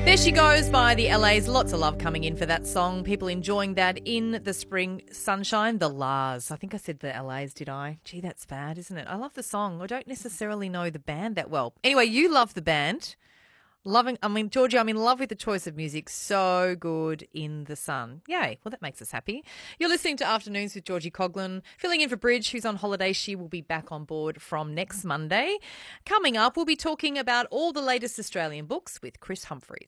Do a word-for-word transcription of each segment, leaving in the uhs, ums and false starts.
There she goes by the L As. Lots of love coming in for that song. People enjoying that in the spring sunshine. The Lars. I think I said the L As, did I? Gee, that's bad, isn't it? I love the song. I don't necessarily know the band that well. Anyway, you love the band. Loving, I mean, Georgie, I'm in love with the choice of music. So good in the sun. Yay. Well, that makes us happy. You're listening to Afternoons with Georgie Coughlin. Filling in for Bridge, who's on holiday. She will be back on board from next Monday. Coming up, we'll be talking about all the latest Australian books with Chris Humphries.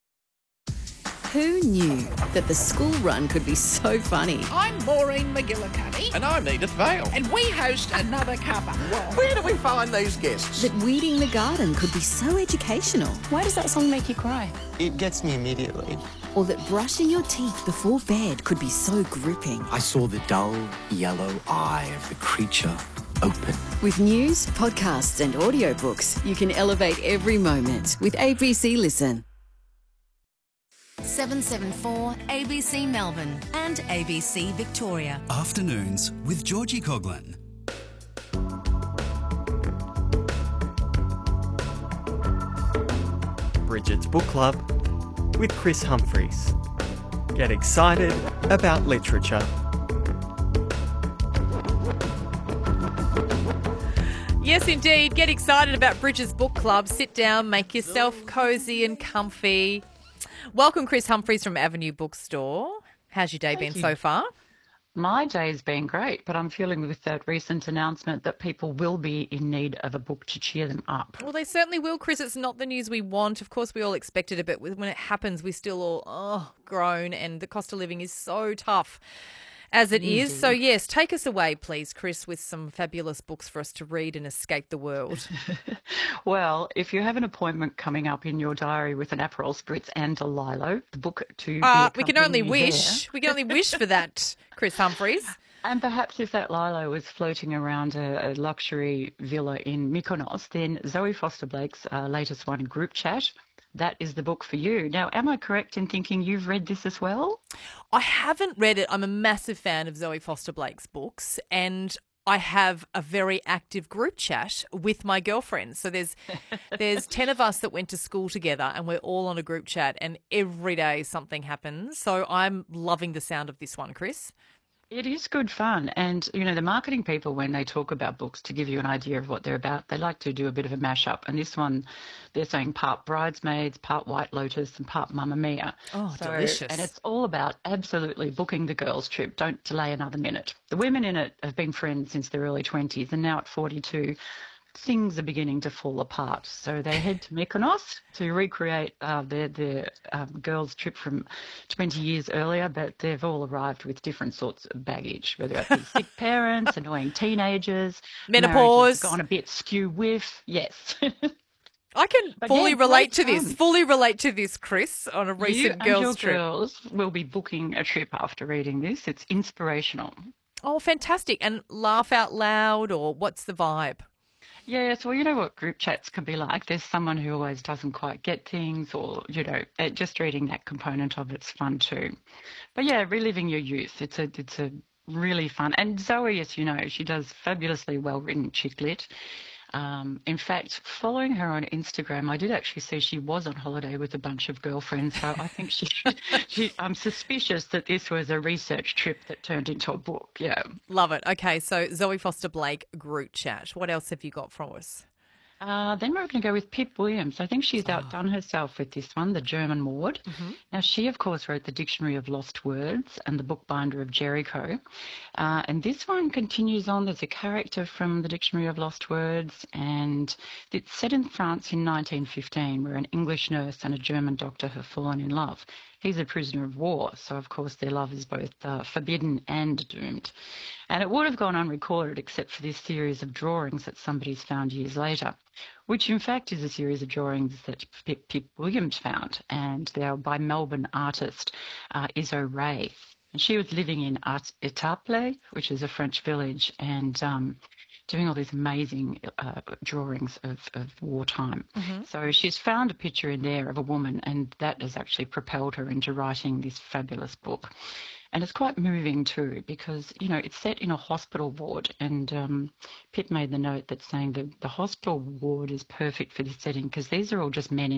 Who knew that the school run could be so funny? I'm Maureen McGillicuddy. And I'm Edith Vale. And we host Another Cuppa. Where do we find these guests? That weeding the garden could be so educational. Why does that song make you cry? It gets me immediately. Or that brushing your teeth before bed could be so gripping. I saw the dull yellow eye of the creature open. With news, podcasts and audiobooks, you can elevate every moment with A B C Listen. seven seven four A B C Melbourne and A B C Victoria. Afternoons with Georgie Coughlin. Bridget's Book Club with Chris Humphries. Get excited about literature. Yes, indeed. Get excited about Bridget's Book Club. Sit down, make yourself cosy and comfy. Welcome, Chris Humphries from Avenue Bookstore. How's your day Thank been you. so far? My day's been great, but I'm feeling with that recent announcement that people will be in need of a book to cheer them up. Well, they certainly will, Chris. It's not the news we want. Of course, we all expected it, but when it happens, we still all, oh, groan, and the cost of living is so tough as it Indeed. is. So, yes, take us away, please, Chris, with some fabulous books for us to read and escape the world. Well, if you have an appointment coming up in your diary with an Aperol Spritz and a Lilo, the book to Uh, be we can only accompanying you wish. there. We can only wish for that, Chris Humphries. And perhaps if that Lilo was floating around a, a luxury villa in Mykonos, then Zoe Foster Blake's uh, latest one, Group Chat, that is the book for you. Now, am I correct in thinking you've read this as well? I haven't read it. I'm a massive fan of Zoe Foster Blake's books, and I have a very active group chat with my girlfriends. So there's there's ten of us that went to school together, and we're all on a group chat, and every day something happens. So I'm loving the sound of this one, Chris. It is good fun. And, you know, the marketing people, when they talk about books, to give you an idea of what they're about, they like to do a bit of a mashup. And this one, they're saying part Bridesmaids, part White Lotus and part Mamma Mia. Oh, So- delicious. And it's all about absolutely booking the girls' trip. Don't delay another minute. The women in it have been friends since their early twenties, and now at forty-two, things are beginning to fall apart. So they head to Mykonos to recreate uh, their, their um, girls' trip from twenty years earlier, but they've all arrived with different sorts of baggage, whether it be sick parents, annoying teenagers, Menopause. marriages gone a bit skew whiff. Yes. I can But fully yeah, relate to great this. fun. Fully relate to this, Chris, on a You recent and your girls' trip. girls will be booking a trip after reading this. It's inspirational. Oh, fantastic. And laugh out loud, or what's the vibe? Yes, well, you know what group chats can be like. There's someone who always doesn't quite get things, or, you know, uh, just reading that component of it's fun too. But yeah, reliving your youth, it's a, it's a really fun. And Zoe, as you know, she does fabulously well-written chick lit. Um, in fact, following her on Instagram, I did actually see she was on holiday with a bunch of girlfriends. So I think she, she I'm suspicious that this was a research trip that turned into a book. Yeah. Love it. Okay, so Zoe Foster Blake, group chat. What else have you got for us? Uh, then we're going to go with Pip Williams. I think she's outdone herself with this one, The German Maud. Mm-hmm. Now, she, of course, wrote the Dictionary of Lost Words and the Bookbinder of Jericho. Uh, and this one continues on. There's a character from the Dictionary of Lost Words, and it's set in France in nineteen fifteen, where an English nurse and a German doctor have fallen in love. He's a prisoner of war, so of course their love is both uh, forbidden and doomed. And it would have gone unrecorded except for this series of drawings that somebody's found years later, which in fact is a series of drawings that Pip, Pip Williams found, and they are by Melbourne artist uh, Iso Ray. And she was living in Art- Étaples, which is a French village, and um, doing all these amazing uh, drawings of, of wartime. Mm-hmm. So she's found a picture in there of a woman, and that has actually propelled her into writing this fabulous book. And it's quite moving too, because, you know, it's set in a hospital ward, and um, Pitt made the note that saying that the hospital ward is perfect for this setting because these are all just men in